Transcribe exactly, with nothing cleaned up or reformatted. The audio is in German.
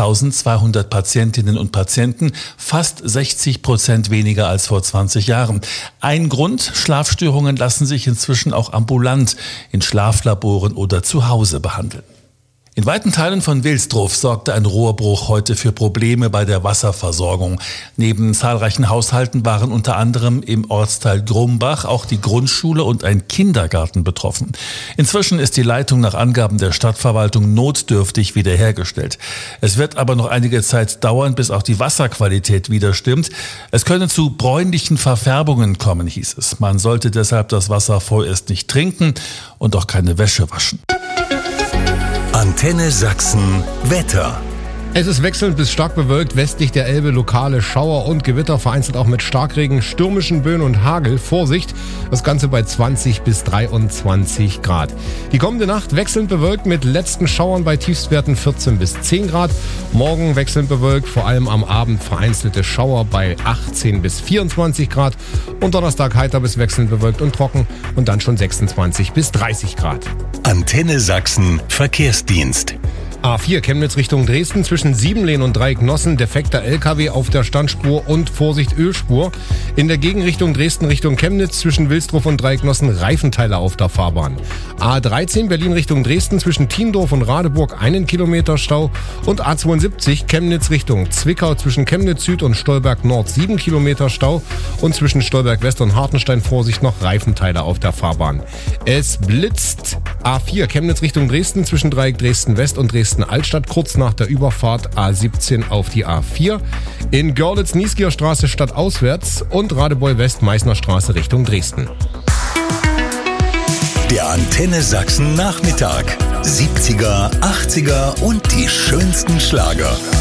eintausendzweihundert Patientinnen und Patienten, fast sechzig Prozent weniger als vor zwanzig Jahren. Ein Grund: Schlafstörungen lassen sich inzwischen auch ambulant in Schlaflaboren oder zu Hause behandeln. In weiten Teilen von Wilsdruff sorgte ein Rohrbruch heute für Probleme bei der Wasserversorgung. Neben zahlreichen Haushalten waren unter anderem im Ortsteil Grumbach auch die Grundschule und ein Kindergarten betroffen. Inzwischen ist die Leitung nach Angaben der Stadtverwaltung notdürftig wiederhergestellt. Es wird aber noch einige Zeit dauern, bis auch die Wasserqualität wieder stimmt. Es könne zu bräunlichen Verfärbungen kommen, hieß es. Man sollte deshalb das Wasser vorerst nicht trinken und auch keine Wäsche waschen. Antenne Sachsen Wetter. Es ist wechselnd bis stark bewölkt, westlich der Elbe lokale Schauer und Gewitter, vereinzelt auch mit Starkregen, stürmischen Böen und Hagel. Vorsicht, das Ganze bei zwanzig bis dreiundzwanzig Grad. Die kommende Nacht wechselnd bewölkt mit letzten Schauern bei Tiefstwerten vierzehn bis zehn Grad. Morgen wechselnd bewölkt, vor allem am Abend vereinzelte Schauer bei achtzehn bis vierundzwanzig Grad. Und Donnerstag heiter bis wechselnd bewölkt und trocken und dann schon sechsundzwanzig bis dreißig Grad. Antenne Sachsen Verkehrsdienst. A vier Chemnitz Richtung Dresden zwischen Siebenlehn und Dreiecknossen, defekter L K W auf der Standspur und Vorsicht Ölspur. In der Gegenrichtung Dresden Richtung Chemnitz zwischen Wilsdruff und Dreiecknossen Reifenteile auf der Fahrbahn. A dreizehn Berlin Richtung Dresden zwischen Tiendorf und Radeburg einen Kilometer Stau und A zweiundsiebzig Chemnitz Richtung Zwickau zwischen Chemnitz Süd und Stolberg Nord sieben Kilometer Stau und zwischen Stolberg West und Hartenstein Vorsicht noch Reifenteile auf der Fahrbahn. Es blitzt. A vier Chemnitz Richtung Dresden zwischen Dreieck Dresden West und Dresden Altstadt kurz nach der Überfahrt A siebzehn auf die A vier. In Görlitz Niesgier Straße stadtauswärts und Radebeul West Meißner Straße Richtung Dresden. Der Antenne Sachsen Nachmittag. siebziger, achtziger und die schönsten Schlager.